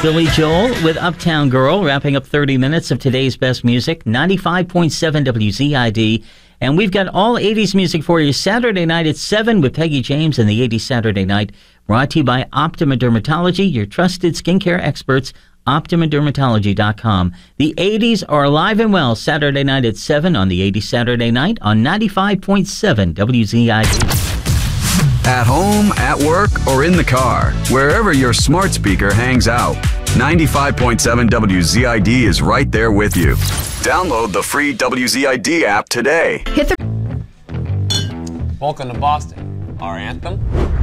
Billy Joel with Uptown Girl, wrapping up 30 minutes of today's best music, 95.7 WZID. And we've got all 80s music for you Saturday night at 7 with Peggy James and the 80s Saturday Night, brought to you by Optima Dermatology, your trusted skincare experts, OptimaDermatology.com. The 80s are alive and well Saturday night at 7 on the 80s Saturday Night on 95.7 WZID. At home, at work, or in the car, wherever your smart speaker hangs out, 95.7 WZID is right there with you. Download the free WZID app today. Welcome to Boston. Our anthem?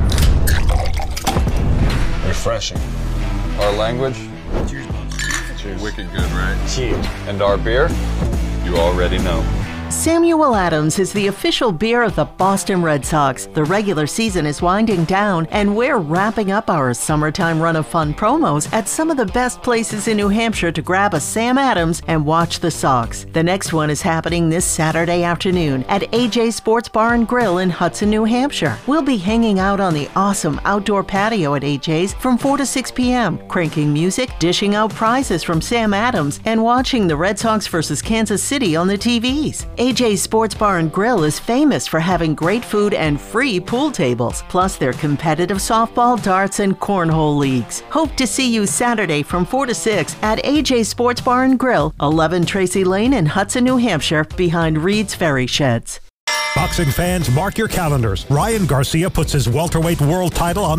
Refreshing. Our language? Cheers, boss. Cheers. Wicked good, right? Cheers. And our beer? You already know. Samuel Adams is the official beer of the Boston Red Sox. The regular season is winding down, and we're wrapping up our summertime run of fun promos at some of the best places in New Hampshire to grab a Sam Adams and watch the Sox. The next one is happening this Saturday afternoon at AJ Sports Bar and Grill in Hudson, New Hampshire. We'll be hanging out on the awesome outdoor patio at AJ's from 4 to 6 p.m., cranking music, dishing out prizes from Sam Adams, and watching the Red Sox versus Kansas City on the TVs. AJ's Sports Bar and Grill is famous for having great food and free pool tables, plus their competitive softball, darts, and cornhole leagues. Hope to see you Saturday from 4 to 6 at AJ's Sports Bar and Grill, 11 Tracy Lane in Hudson, New Hampshire, behind Reed's Ferry Sheds. Boxing fans, mark your calendars. Ryan Garcia puts his welterweight world title on